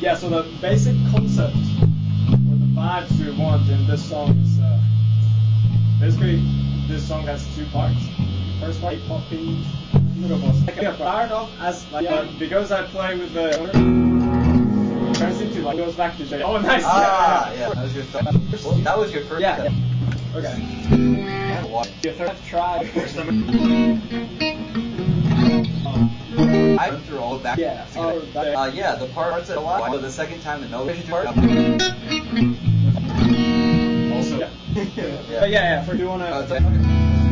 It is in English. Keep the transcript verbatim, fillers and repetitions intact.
yeah, so the basic concept or the vibes we want in this song is uh, basically this song has two parts. First part, poppy, little boss. Like, I start off as like uh, because I play with the it turns into like goes back to J. Oh, nice. Ah, yeah, yeah. yeah. That was your th- well, that was your first. Yeah. yeah. Okay. Your third try. I went through all of that. Yeah. Oh, uh, yeah, the parts that a lot. So the second time the note part. Also. yeah. yeah. But yeah, yeah. For do you wanna? Uh,